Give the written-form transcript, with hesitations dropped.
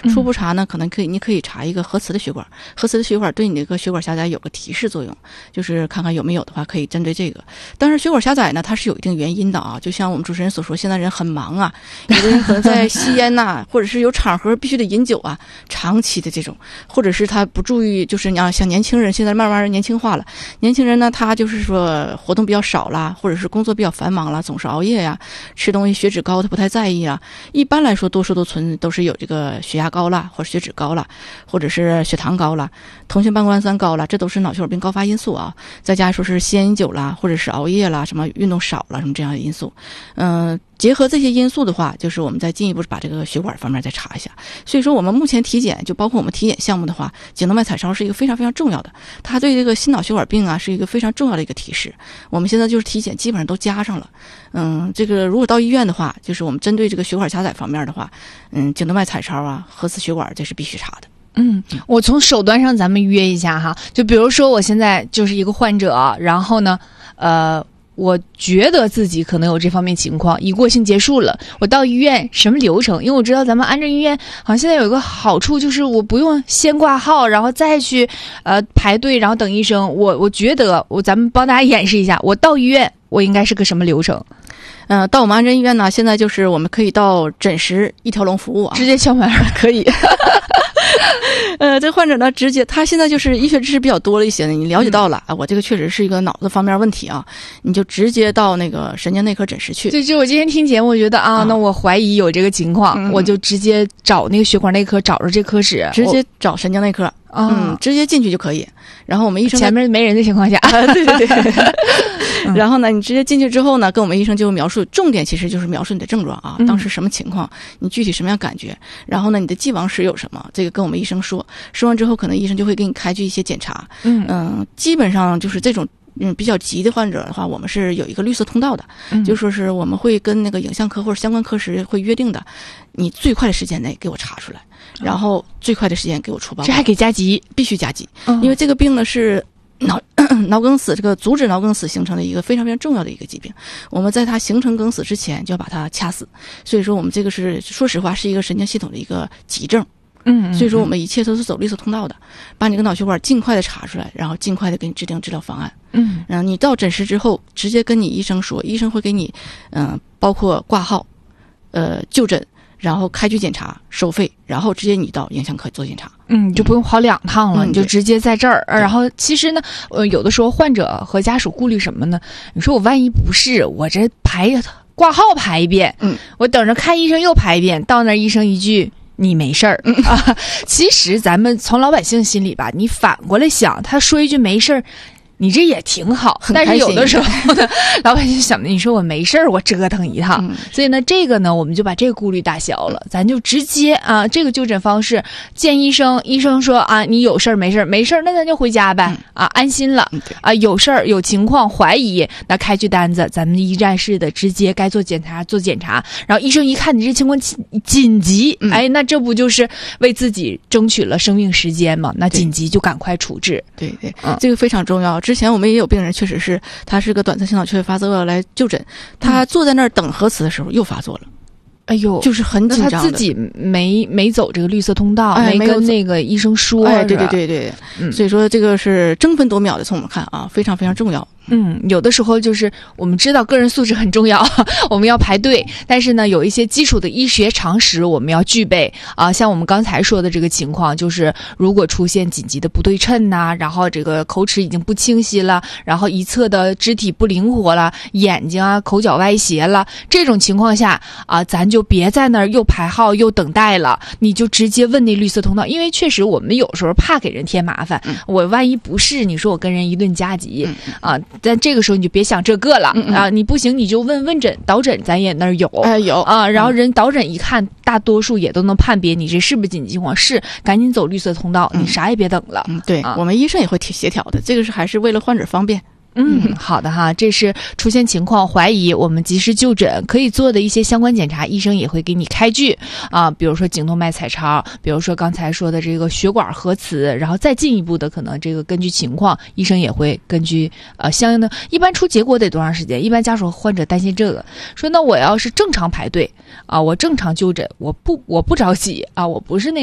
初步查呢，可能你可以查一个核磁的血管，核磁的血管对你这个血管狭窄有个提示作用，就是看看有没有的话，可以针对这个。但是血管狭窄呢，它是有一定原因的啊，就像我们主持人所说，现在人很忙啊，有的人可能在吸烟呐，或者是有场合必须得饮酒啊，长期的这种，或者是他不注意，就是你要像年轻人现在慢慢年轻化了，年轻人呢，他就是说活动比较少啦，或者是工作比较繁忙啦，总是熬夜呀，吃东西血脂高他不太在意啊。一般来说多数都是有这个血压高了，或者血脂高了，或者是血糖高了，同型半胱氨酸高了，这都是脑血管病高发因素啊。再加说是吸烟饮酒啦，或者是熬夜啦，什么运动少了什么这样的因素。结合这些因素的话，就是我们再进一步把这个血管方面再查一下。所以说我们目前体检，就包括我们体检项目的话，颈动脉彩超是一个非常非常重要的，它对这个心脑血管病啊是一个非常重要的一个提示。我们现在就是体检基本上都加上了。这个如果到医院的话，就是我们针对这个血管狭窄方面的话，颈动脉彩超啊，核磁血管这是必须查的。 我从手段上咱们约一下哈，就比如说我现在就是一个患者，然后呢，我觉得自己可能有这方面情况，已过性结束了，我到医院什么流程？因为我知道咱们安贞医院好像现在有一个好处，就是我不用先挂号，然后再去排队，然后等医生。我觉得咱们帮大家演示一下，我到医院我应该是个什么流程？ 到我们安贞医院呢，现在就是我们可以到诊时一条龙服务啊， 直接敲门可以。 这患者呢，直接他现在就是医学知识比较多了一些呢，你了解到了我这个确实是一个脑子方面问题啊，你就直接到那个神经内科诊室去。 就我今天听节目，我觉得那我怀疑有这个情况，我就直接找那个血管内科，找着这科室， 直接找神经内科。直接进去就可以。然后我们医生前面没人的情况下， 对对对。然后呢，你直接进去之后呢，跟我们医生就描述，重点其实就是描述你的症状啊，当时什么情况，你具体什么样感觉，然后呢，你的既往史有什么，这个跟我们医生说完之后，可能医生就会给你开具一些检查。基本上就是这种比较急的患者的话，我们是有一个绿色通道的，就说是我们会跟那个影像科或者相关科室会约定的，你最快的时间内给我查出来，然后最快的时间给我出报告。 这还给加急， 必须加急，因为这个病呢是脑梗死，这个阻止脑梗死形成的一个非常非常重要的一个疾病，我们在它形成梗死之前就要把它掐死，所以说我们这个是说实话是一个神经系统的一个急症。所以说我们一切都是走绿色通道的，把你个脑血管尽快的查出来，然后尽快的给你制定治疗方案。然后你到诊室之后，直接跟你医生说，医生会给你包括挂号、就诊，然后开具检查、收费，然后直接你到影像科做检查。 你就不用跑2趟了，你就直接在这儿。然后其实呢，有的时候患者和家属顾虑什么呢？你说我万一不是，我这挂号排一遍，我等着看医生又排一遍，到那儿医生一句你没事儿啊。其实咱们从老百姓心里吧，你反过来想，他说一句没事儿，你这也挺好，但是有的时候呢，老百姓想的，你说我没事儿，我折腾一趟，所以呢，这个呢，我们就把这个顾虑打消了，咱就直接这个就诊方式见医生，医生说你有事儿没事儿，没事儿那咱就回家呗，安心了有事儿有情况怀疑，那开具单子，咱们一站式的直接该做检查做检查，然后医生一看你这情况紧急，那这不就是为自己争取了生命时间吗？那紧急就赶快处置。 对对，这个非常重要。之前我们也有病人，确实是他是个短暂性脑缺血发作来就诊，他坐在那儿等核磁的时候又发作了。 哎呦， 就是很紧张的。 他自己没走这个绿色通道，没跟那个医生说。 对对对对，所以说这个是争分夺秒的，从我们看非常非常重要。 有的时候就是我们知道个人素质很重要，我们要排队，但是呢，有一些基础的医学常识我们要具备像我们刚才说的这个情况，就是如果出现紧急的不对称呐，然后这个口齿已经不清晰了，然后一侧的肢体不灵活了，眼睛口角歪斜了，这种情况下咱就别在那儿又排号又等待了，你就直接问那绿色通道，因为确实我们有时候怕给人添麻烦，我万一不是，你说我跟人一顿加急但这个时候你就别想这个了你不行你就问诊导诊，咱也那儿有然后人导诊一看，大多数也都能判别你这是不是紧急情况，是赶紧走绿色通道，你啥也别等了。 对，我们医生也会协调的，这个是还是为了患者方便。 好的哈，这是出现情况怀疑我们及时就诊可以做的一些相关检查，医生也会给你开具比如说颈动脉彩超，比如说刚才说的这个血管核磁，然后再进一步的可能这个根据情况，医生也会根据相应的，一般出结果得多长时间？一般家属患者担心这个，说那我要是正常排队我正常就诊，我不着急我不是那